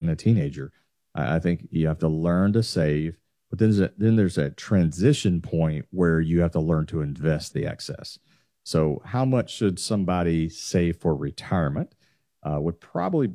a teenager. I think you have to learn to save, but then there's a transition point where you have to learn to invest the excess. So, how much should somebody save for retirement? Would probably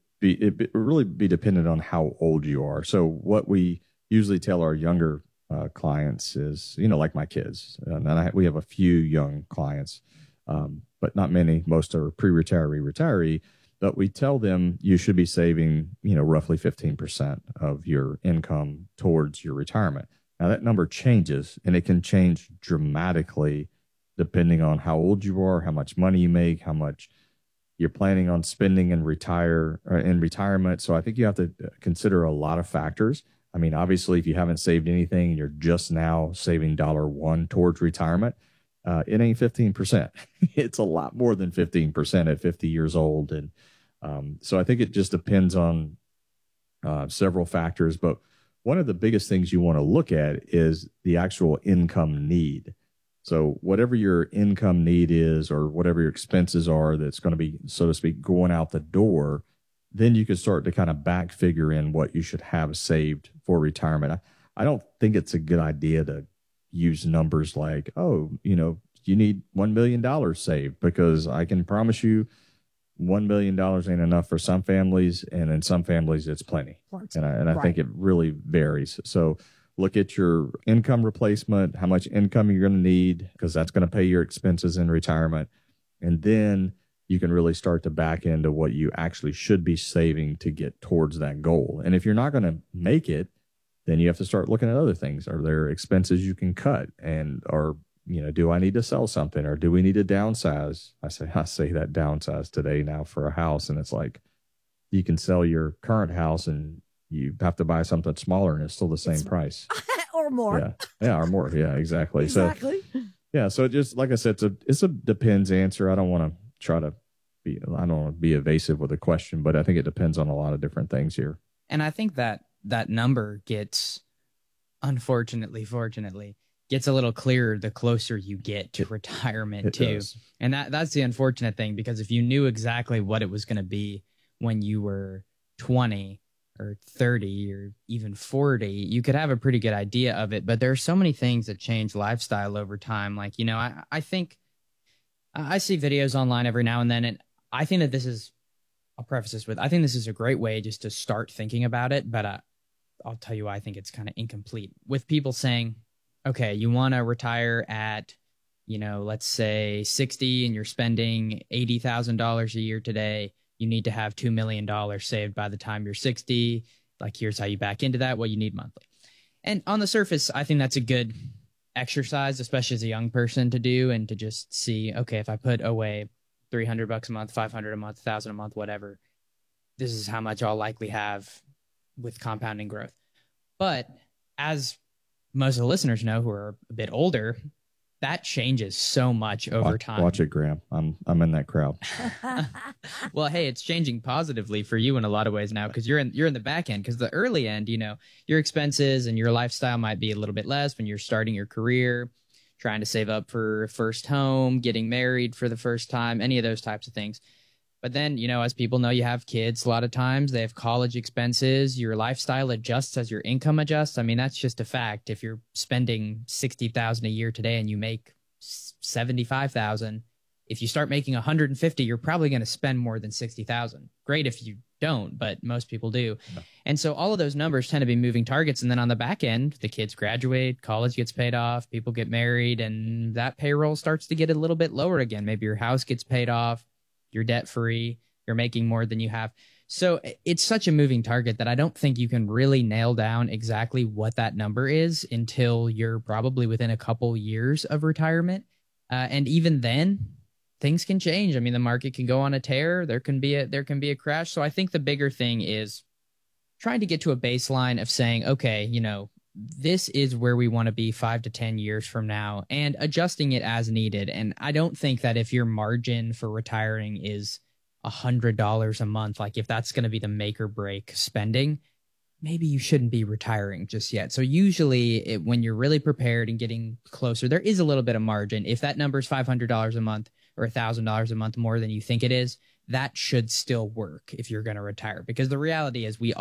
really be dependent on how old you are. So, what we usually tell our younger clients is, like my kids, and we have a few young clients, but not many. Most are retiree. But we tell them you should be saving, roughly 15% of your income towards your retirement. Now that number changes, and it can change dramatically depending on how old you are, how much money you make, how much you're planning on spending in retirement. So I think you have to consider a lot of factors. I mean, obviously, if you haven't saved anything and you're just now saving $1 towards retirement, it ain't 15%. It's a lot more than 15% at 50 years old. And so I think it just depends on several factors. But one of the biggest things you want to look at is the actual income need. So whatever your income need is, or whatever your expenses are, that's going to be, so to speak, going out the door, then you can start to kind of back figure in what you should have saved for retirement. I don't think it's a good idea to use numbers like, you need $1 million saved, because I can promise you $1 million ain't enough for some families, and in some families it's plenty. And I think it really varies. So look at your income replacement, how much income you're going to need, because that's going to pay your expenses in retirement. And then you can really start to back into what you actually should be saving to get towards that goal. And if you're not going to make it, then you have to start looking at other things. Are there expenses you can cut? Or do I need to sell something, or do we need to downsize? I say that downsize today now for a house, and it's like you can sell your current house and you have to buy something smaller and it's still the same price. Or more. Yeah, or more. Yeah, exactly. Exactly. So it just, like I said, it's a depends answer. I don't want to be evasive with a question, but I think it depends on a lot of different things here. And I think that number gets, fortunately, gets a little clearer the closer you get to retirement too. Does. And that's the unfortunate thing, because if you knew exactly what it was going to be when you were 20 or 30 or even 40, you could have a pretty good idea of it. But there are so many things that change lifestyle over time. Like, I think I see videos online every now and then, and I think that I'll preface this with, I think this is a great way just to start thinking about it. But I'll tell you why I think it's kind of incomplete, with people saying, okay, you want to retire at, let's say 60, and you're spending $80,000 a year today. You need to have $2 million saved by the time you're 60. Like, here's how you back into that, what you need monthly. And on the surface, I think that's a good exercise, especially as a young person, to do, and to just see, okay, if I put away $300 a month, $500 a month, $1,000 a month, whatever, this is how much I'll likely have with compounding growth. But as most of the listeners know who are a bit older, that changes so much over time. Watch it, Graham. I'm in that crowd. Well, hey, it's changing positively for you in a lot of ways now, because you're in the back end. Because the early end, your expenses and your lifestyle might be a little bit less when you're starting your career, trying to save up for first home, getting married for the first time, any of those types of things. But then, as people know, you have kids. A lot of times they have college expenses. Your lifestyle adjusts as your income adjusts. I mean, that's just a fact. If you're spending $60,000 a year today and you make $75,000, if you start making $150,000, you're probably going to spend more than $60,000. Great if you don't, but most people do. No. And so all of those numbers tend to be moving targets. And then on the back end, the kids graduate, college gets paid off, people get married, and that payroll starts to get a little bit lower again. Maybe your house gets paid off. You're debt free, you're making more than you have. So it's such a moving target that I don't think you can really nail down exactly what that number is until you're probably within a couple years of retirement. And even then, things can change. I mean, the market can go on a tear. There can be a crash. So I think the bigger thing is trying to get to a baseline of saying, okay, this is where we want to be 5 to 10 years from now, and adjusting it as needed. And I don't think that if your margin for retiring is $100 a month, like if that's going to be the make or break spending, maybe you shouldn't be retiring just yet. So usually when you're really prepared and getting closer, there is a little bit of margin. If that number is $500 a month or $1,000 a month more than you think it is, that should still work if you're going to retire. Because the reality is we